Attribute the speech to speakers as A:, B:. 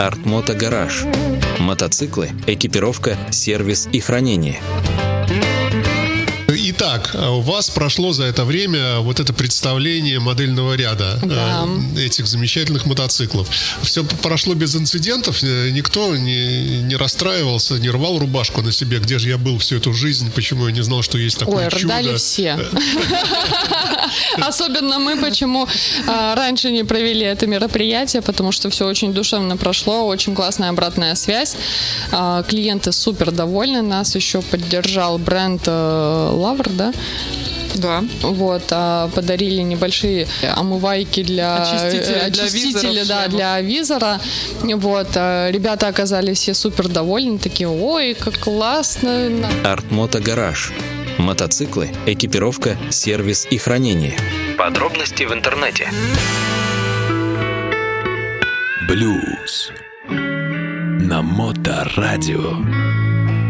A: Артмото Гараж. Мотоциклы, экипировка, сервис и хранение.
B: Итак, у вас прошло за это время вот это представление модельного ряда этих замечательных мотоциклов. Все прошло без инцидентов, никто не расстраивался, не рвал рубашку на себе, где же я был всю эту жизнь, почему я не знал, что есть такое чудо.
C: Ой, рыдали все. Особенно мы, почему раньше не провели это мероприятие, потому что все очень душевно прошло, очень классная обратная связь. Клиенты супер довольны, нас еще поддержал бренд Лавр, да?
D: Да.
C: Вот, подарили небольшие омывайки очистители для визора. Вот, ребята оказались все супер довольны, такие: ой, как классно.
A: Артмото Гараж. Мотоциклы, экипировка, сервис и хранение. Подробности в интернете.
E: Блюз на Моторадио.